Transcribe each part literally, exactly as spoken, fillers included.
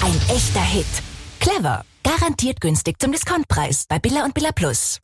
Ein echter Hit. Clever. Garantiert günstig zum Diskontpreis bei Billa und Billa Plus.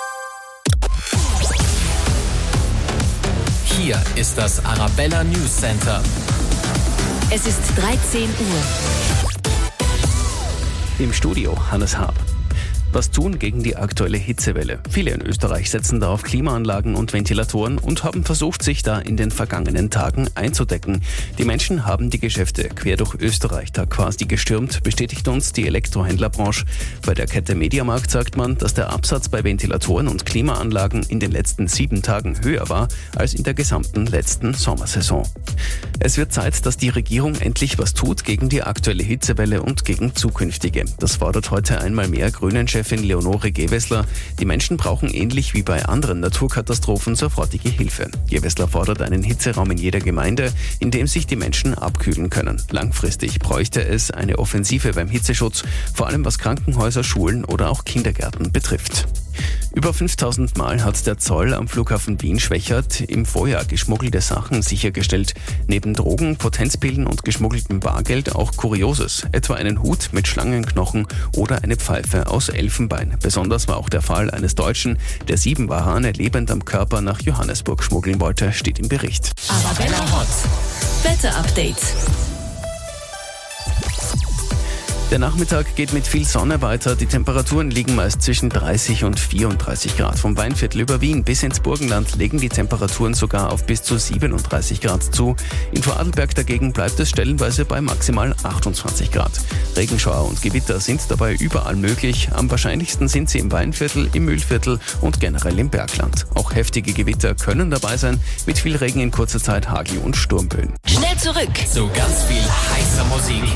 Hier ist das Arabella News Center. Es ist dreizehn Uhr. Im Studio Hannes Haab. Was tun gegen die aktuelle Hitzewelle? Viele in Österreich setzen da auf Klimaanlagen und Ventilatoren und haben versucht, sich da in den vergangenen Tagen einzudecken. Die Menschen haben die Geschäfte quer durch Österreich da quasi gestürmt, bestätigt uns die Elektrohändlerbranche. Bei der Kette Mediamarkt sagt man, dass der Absatz bei Ventilatoren und Klimaanlagen in den letzten sieben Tagen höher war als in der gesamten letzten Sommersaison. Es wird Zeit, dass die Regierung endlich was tut gegen die aktuelle Hitzewelle und gegen zukünftige. Das fordert heute einmal mehr Grünen-Chefin Leonore Gewessler. Die Menschen brauchen ähnlich wie bei anderen Naturkatastrophen sofortige Hilfe. Gewessler fordert einen Hitzeraum in jeder Gemeinde, in dem sich die Menschen abkühlen können. Langfristig bräuchte es eine Offensive beim Hitzeschutz, vor allem was Krankenhäuser, Schulen oder auch Kindergärten betrifft. Über fünftausend Mal hat der Zoll am Flughafen Wien-Schwechat im Vorjahr geschmuggelte Sachen sichergestellt. Neben Drogen, Potenzpillen und geschmuggeltem Bargeld auch Kurioses, etwa einen Hut mit Schlangenknochen oder eine Pfeife aus Elfenbein. Besonders war auch der Fall eines Deutschen, der sieben Warane lebend am Körper nach Johannesburg schmuggeln wollte, steht im Bericht. Arabella Hot. Wetterupdate. Der Nachmittag geht mit viel Sonne weiter. Die Temperaturen liegen meist zwischen dreißig und vierunddreißig Grad. Vom Weinviertel über Wien bis ins Burgenland legen die Temperaturen sogar auf bis zu siebenunddreißig Grad zu. In Vorarlberg dagegen bleibt es stellenweise bei maximal achtundzwanzig Grad. Regenschauer und Gewitter sind dabei überall möglich. Am wahrscheinlichsten sind sie im Weinviertel, im Mühlviertel und generell im Bergland. Auch heftige Gewitter können dabei sein, mit viel Regen in kurzer Zeit, Hagel und Sturmböen. Schnell zurück. So ganz viel heißer Musik